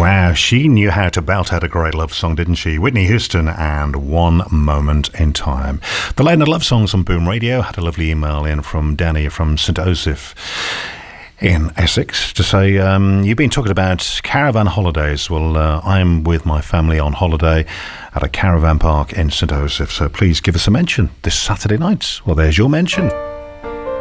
Wow, she knew how to belt out a great love song, didn't she? Whitney Houston and One Moment in Time. The Late Night Love Songs on Boom Radio. Had a lovely email in from Danny from St. Osoph in Essex to say, you've been talking about caravan holidays. Well, I'm with my family on holiday at a caravan park in St. Osoph, so please give us a mention this Saturday night. Well, there's your mention.